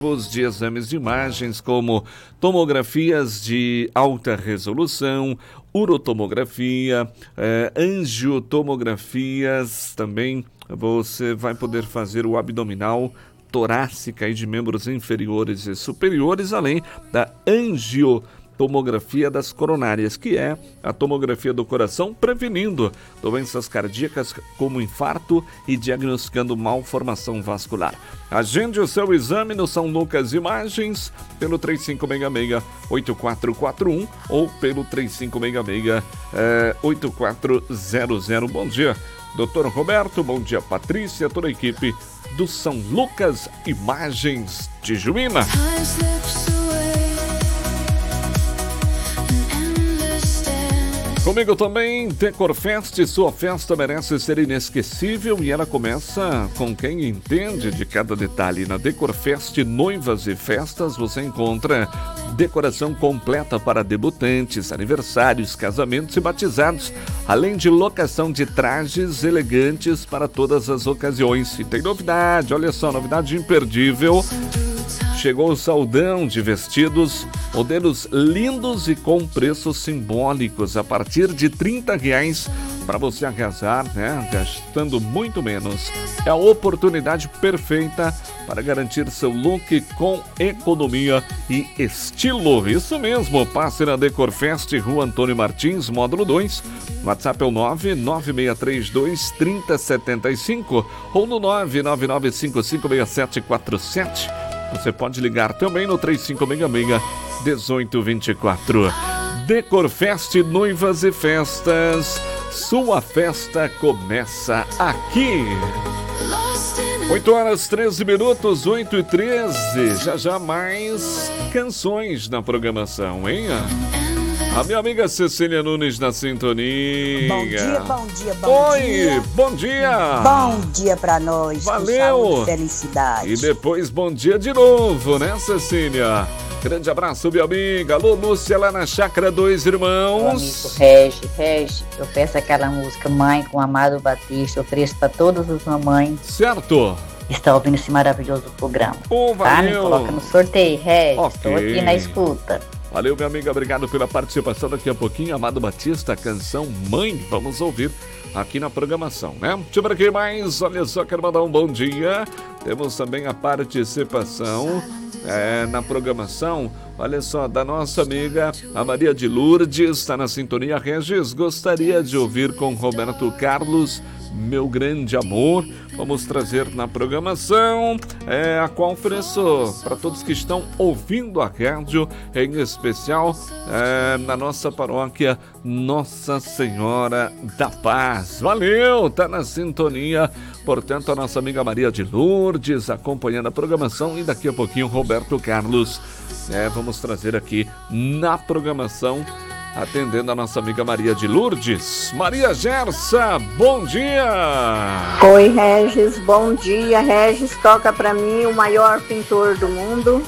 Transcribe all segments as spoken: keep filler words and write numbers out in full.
de exames de imagens como tomografias de alta resolução, urotomografia, eh, angiotomografias, também você vai poder fazer o abdominal, torácica e de membros inferiores e superiores, além da angiotomografia das coronárias, que é a tomografia do coração, prevenindo doenças cardíacas como infarto e diagnosticando malformação vascular. Agende o seu exame no São Lucas Imagens pelo três cinco seis seis, oito quatro quatro um ou pelo três cinco seis seis, oito quatro zero zero. Bom dia, doutor Roberto, bom dia, Patrícia, toda a equipe do São Lucas Imagens de Juína. Comigo também, Decorfest, sua festa merece ser inesquecível e ela começa com quem entende de cada detalhe. Na Decorfest Noivas e Festas você encontra decoração completa para debutantes, aniversários, casamentos e batizados, além de locação de trajes elegantes para todas as ocasiões. E tem novidade, olha só, novidade imperdível. Chegou o saldão de vestidos, modelos lindos e com preços simbólicos a partir de trinta reais para você arrasar, né? Gastando muito menos. É a oportunidade perfeita para garantir seu look com economia e estilo. Isso mesmo, passe na Decorfest, Rua Antônio Martins, módulo dois. WhatsApp é o nove nove seis três dois, três zero sete cinco ou no nove nove nove cinco cinco seis sete quatro sete. Você pode ligar também no três cinco seis seis, um oito dois quatro. Decorfest Noivas e Festas. Sua festa começa aqui. oito horas treze minutos, oito e treze. Já já mais canções na programação, hein? A minha amiga Cecília Nunes na sintonia. Bom dia, bom dia, bom Oi, dia. Oi, bom dia. Bom dia pra nós. Valeu. Com saúde e felicidade. E depois bom dia de novo, né, Cecília? Grande abraço, minha amiga. Alô, Lúcia, lá na Chácara Dois Irmãos. Meu amigo Regi, Regi, eu peço aquela música Mãe com Amado Batista. Eu ofereço pra todas as mamães. Certo. Está ouvindo esse maravilhoso programa. Oh, tá? Me valeu. coloca no sorteio, Regi. Okay. Estou aqui na escuta. Valeu, minha amiga, obrigado pela participação. Daqui a pouquinho, Amado Batista, a canção Mãe, vamos ouvir aqui na programação, né? Deixa eu ver aqui mais, olha só, quero mandar um bom dia. Temos também a participação é, na programação, olha só, da nossa amiga, a Maria de Lourdes, está na sintonia. Regis, gostaria de ouvir com Roberto Carlos, Meu Grande Amor. Vamos trazer na programação, é, a qual ofereço para todos que estão ouvindo a rádio, em especial é, na nossa paróquia Nossa Senhora da Paz. Valeu, tá na sintonia. Portanto, a nossa amiga Maria de Lourdes acompanhando a programação e daqui a pouquinho Roberto Carlos. É, vamos trazer aqui na programação, atendendo a nossa amiga Maria de Lourdes. Maria Gersa, bom dia! Oi, Regis, bom dia. Regis, toca pra mim o maior pintor do mundo.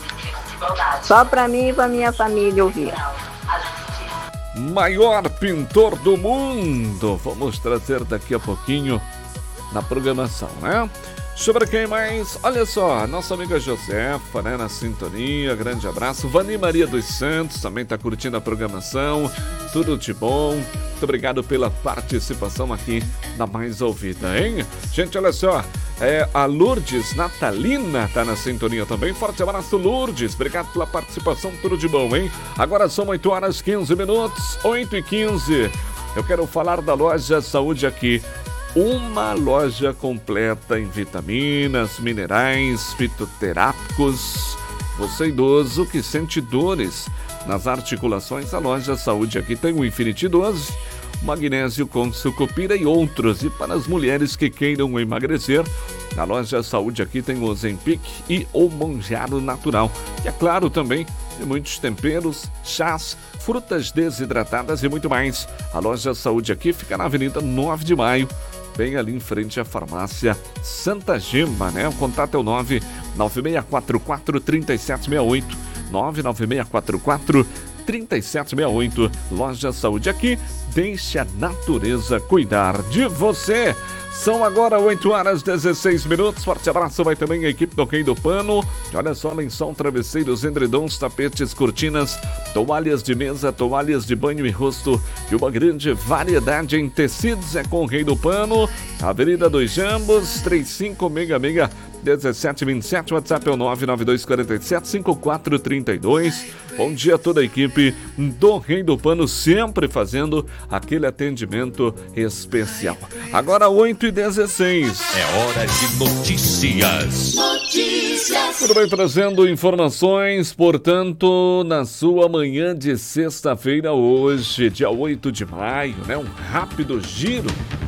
Só pra mim e pra minha família ouvir. Maior pintor do mundo. Vamos trazer daqui a pouquinho na programação, né? Sobre quem mais? Olha só, nossa amiga Josefa, né, na sintonia, grande abraço. Vani Maria dos Santos também está curtindo a programação, tudo de bom. Muito obrigado pela participação aqui na Mais Ouvida, hein? Gente, olha só, é, a Lourdes Natalina está na sintonia também. Forte abraço, Lourdes, obrigado pela participação, tudo de bom, hein? Agora são oito horas e quinze minutos, oito e quinze. Eu quero falar da Loja Saúde Aqui. Uma loja completa em vitaminas, minerais, fitoterápicos. Você idoso que sente dores nas articulações, a Loja Saúde Aqui tem o Infinity doze, magnésio com sucupira e outros. E para as mulheres que queiram emagrecer, a Loja Saúde Aqui tem o Ozempic e o Monjaro Natural. E é claro também, tem muitos temperos, chás, frutas desidratadas e muito mais. A Loja Saúde Aqui fica na Avenida nove de maio, bem ali em frente à farmácia Santa Gema, né? O contato é o nove nove seis quatro quatro, três sete seis oito, nove nove seis quatro quatro, trinta e sete sessenta e oito. Loja Saúde aqui, deixe a natureza cuidar de você. São agora oito horas e dezesseis minutos. Forte abraço vai também a equipe do Rei do Pano. Olha só, lençol, travesseiros, edredons, tapetes, cortinas, toalhas de mesa, toalhas de banho e rosto e uma grande variedade em tecidos é com o Rei do Pano. Avenida dos Jambos, trinta e cinco seis seis dezessete vinte e sete, WhatsApp é o nove nove dois quatro sete cinco quatro três dois. Bom dia a toda a equipe do Rei do Pano, sempre fazendo aquele atendimento especial. Agora oito e dezesseis. É hora de notícias. Notícias. Tudo bem, trazendo informações, portanto, na sua manhã de sexta-feira hoje, dia oito de maio, né? Um rápido giro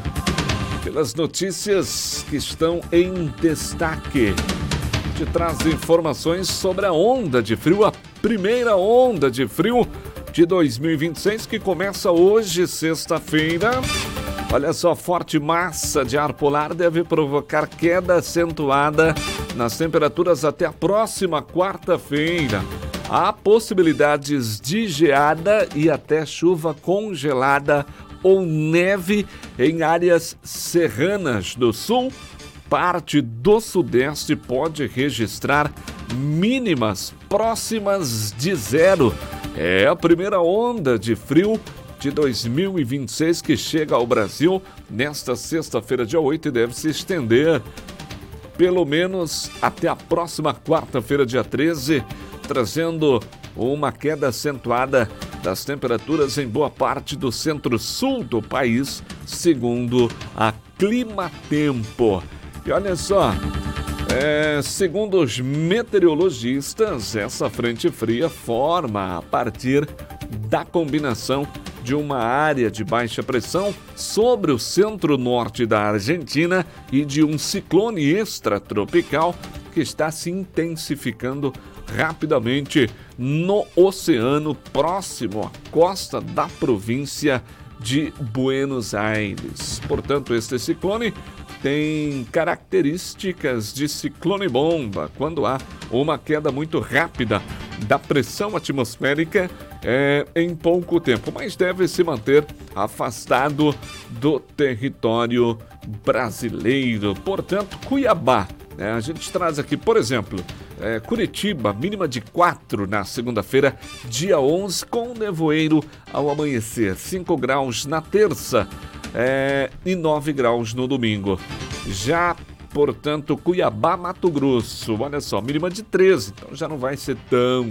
pelas notícias que estão em destaque. Te traz informações sobre a onda de frio, a primeira onda de frio de dois mil e vinte e seis, que começa hoje, sexta-feira. Olha só, forte massa de ar polar deve provocar queda acentuada nas temperaturas até a próxima quarta-feira. Há possibilidades de geada e até chuva congelada ou neve em áreas serranas do sul. Parte do sudeste pode registrar mínimas próximas de zero. É a primeira onda de frio de dois mil e vinte e seis que chega ao Brasil nesta sexta-feira, dia oito, e deve se estender pelo menos até a próxima quarta-feira, dia treze, trazendo uma queda acentuada das temperaturas em boa parte do centro-sul do país, segundo a Climatempo. E olha só, é, segundo os meteorologistas, essa frente fria forma a partir da combinação de uma área de baixa pressão sobre o centro-norte da Argentina e de um ciclone extratropical que está se intensificando rapidamente no oceano próximo à costa da província de Buenos Aires. Portanto, este ciclone tem características de ciclone bomba, quando há uma queda muito rápida da pressão atmosférica é, em pouco tempo, mas deve se manter afastado do território brasileiro. Portanto, Cuiabá, né, a gente traz aqui, por exemplo, é, Curitiba, mínima de quatro na segunda-feira, dia onze, com nevoeiro ao amanhecer, cinco graus na terça é, e nove graus no domingo. Já, portanto, Cuiabá, Mato Grosso, olha só, mínima de treze, então já não vai ser tão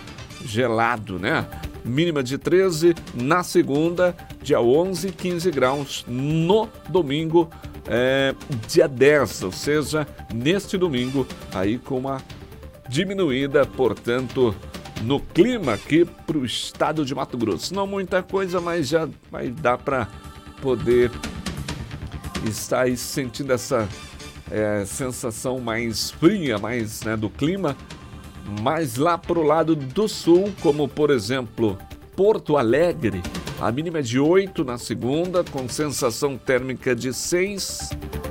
gelado, né? Mínima de treze na segunda, dia onze, quinze graus no domingo, é, dia dez, ou seja, neste domingo, aí com uma diminuída, portanto, no clima aqui para o estado de Mato Grosso. Não muita coisa, mas já vai dar para poder estar aí sentindo essa é, sensação mais fria, mais, né, do clima. Mas lá para o lado do sul, como por exemplo Porto Alegre, a mínima é de oito na segunda, com sensação térmica de seis.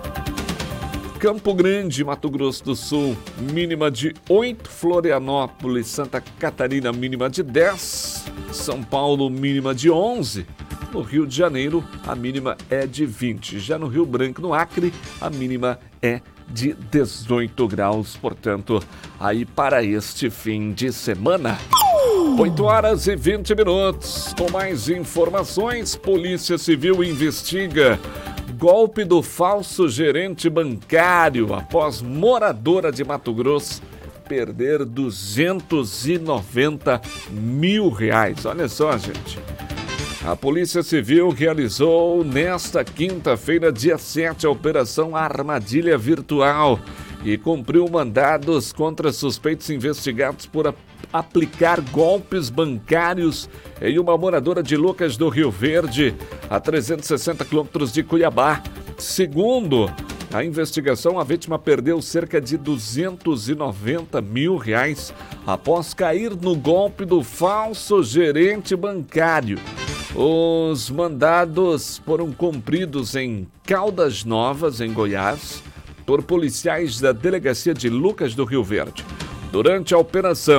Campo Grande, Mato Grosso do Sul, mínima de oito. Florianópolis, Santa Catarina, mínima de dez. São Paulo, mínima de onze. No Rio de Janeiro, a mínima é de vinte. Já no Rio Branco, no Acre, a mínima é de dezoito graus. Portanto, aí para este fim de semana. oito horas e vinte minutos. Com mais informações, Polícia Civil investiga golpe do falso gerente bancário após moradora de Mato Grosso perder duzentos e noventa mil reais. Olha só, gente. A Polícia Civil realizou nesta quinta-feira, dia sete, a Operação Armadilha Virtual e cumpriu mandados contra suspeitos investigados por a aplicar golpes bancários em uma moradora de Lucas do Rio Verde, a trezentos e sessenta quilômetros de Cuiabá. Segundo a investigação, a vítima perdeu cerca de duzentos e noventa mil reais após cair no golpe do falso gerente bancário. Os mandados foram cumpridos em Caldas Novas, em Goiás, por policiais da Delegacia de Lucas do Rio Verde. Durante a operação,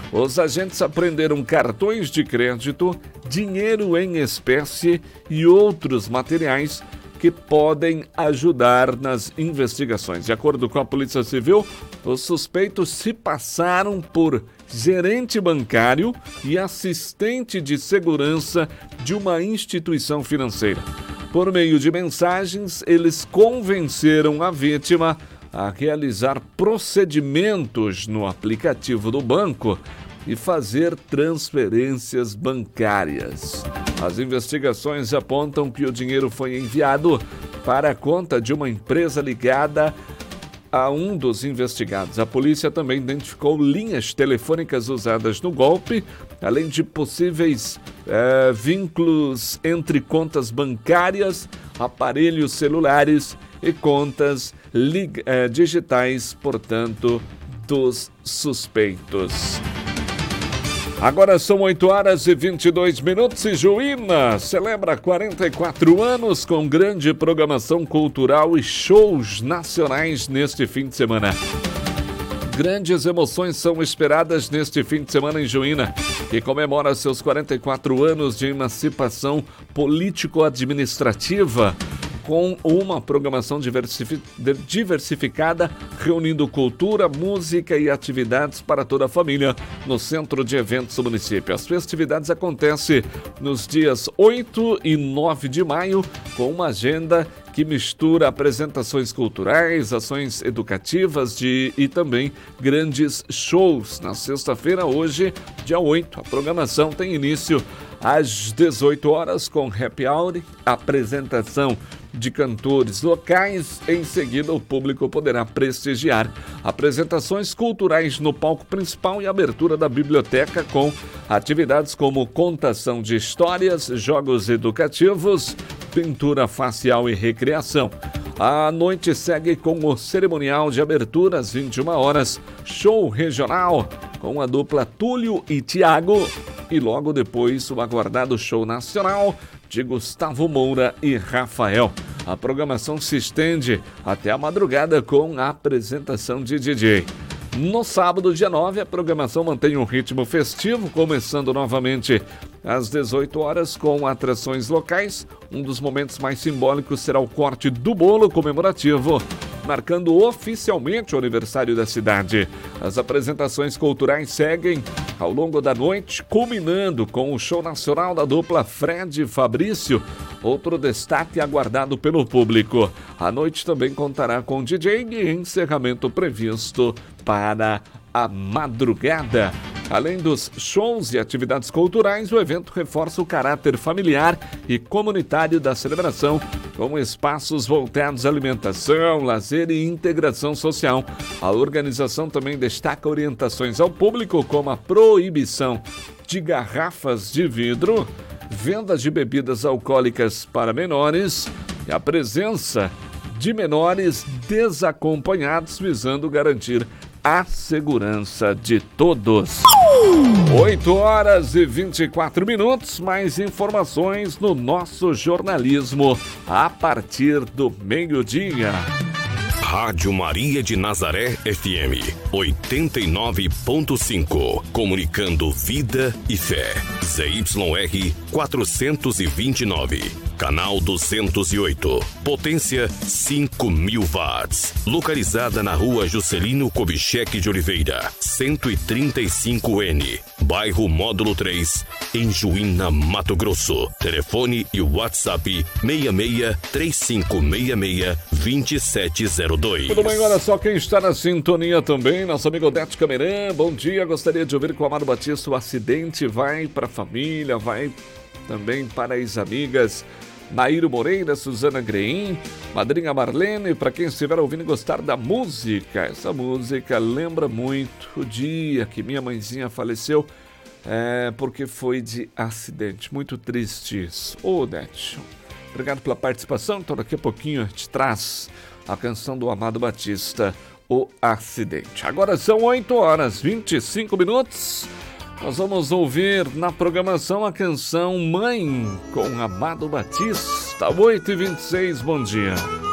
Os agentes apreenderam cartões de crédito, dinheiro em espécie e outros materiais que podem ajudar nas investigações. De acordo com a Polícia Civil, os suspeitos se passaram por gerente bancário e assistente de segurança de uma instituição financeira. Por meio de mensagens, eles convenceram a vítima a realizar procedimentos no aplicativo do banco e fazer transferências bancárias. As investigações apontam que o dinheiro foi enviado para a conta de uma empresa ligada a um dos investigados. A polícia também identificou linhas telefônicas usadas no golpe, além de possíveis é, vínculos entre contas bancárias, aparelhos celulares e contas lig- é, digitais, portanto, dos suspeitos. Agora são oito horas e vinte e dois minutos e Juína celebra quarenta e quatro anos com grande programação cultural e shows nacionais neste fim de semana. Grandes emoções são esperadas neste fim de semana em Juína, que comemora seus quarenta e quatro anos de emancipação político-administrativa, com uma programação diversificada, reunindo cultura, música e atividades para toda a família no Centro de Eventos do município. As festividades acontecem nos dias oito e nove de maio, com uma agenda que mistura apresentações culturais, ações educativas de, e também grandes shows. Na sexta-feira, hoje, dia oito, a programação tem início às dezoito horas com happy hour, apresentação de cantores locais. Em seguida, o público poderá prestigiar apresentações culturais no palco principal e abertura da biblioteca com atividades como contação de histórias, jogos educativos, pintura facial e recreação. A noite segue com o cerimonial de abertura às vinte e uma horas, show regional com a dupla Túlio e Tiago e logo depois o aguardado show nacional de Gustavo Moura e Rafael. A programação se estende até a madrugada com a apresentação de D J. No sábado, dia nove, a programação mantém um ritmo festivo, começando novamente às dezoito horas com atrações locais. Um dos momentos mais simbólicos será o corte do bolo comemorativo, marcando oficialmente o aniversário da cidade. As apresentações culturais seguem ao longo da noite, culminando com o show nacional da dupla Fred e Fabrício, outro destaque aguardado pelo público. A noite também contará com D J e encerramento previsto para a madrugada. Além dos shows e atividades culturais, o evento reforça o caráter familiar e comunitário da celebração, com espaços voltados à alimentação, lazer e integração social. A organização também destaca orientações ao público, como a proibição de garrafas de vidro, venda de bebidas alcoólicas para menores e a presença de menores desacompanhados, visando garantir a segurança de todos. oito horas e vinte e quatro minutos, mais informações no nosso jornalismo a partir do meio-dia. Rádio Maria de Nazaré F M oitenta e nove ponto cinco, comunicando vida e fé. Z Y R quatrocentos e vinte e nove, canal duzentos e oito, potência cinco mil watts, localizada na rua Juscelino Kubitschek de Oliveira, cento e trinta e cinco N, bairro Módulo três, em Juína, Mato Grosso. Telefone e WhatsApp seis seis três cinco seis seis dois sete zero dois. Tudo bem, olha só quem está na sintonia também, nosso amigo Odete Cameran. Bom dia, gostaria de ouvir com o Amado Batista. O acidente vai para a família, vai também para as amigas Nairo Moreira, Suzana Greim, Madrinha Marlene, para quem estiver ouvindo e gostar da música. Essa música lembra muito o dia que minha mãezinha faleceu, é, porque foi de acidente. Muito triste isso. Ô, Odete, obrigado pela participação. Então daqui a pouquinho a gente traz a canção do Amado Batista, O Acidente. Agora são oito horas e vinte e cinco minutos. Nós vamos ouvir na programação a canção Mãe com Amado Batista. oito e vinte e seis, bom dia.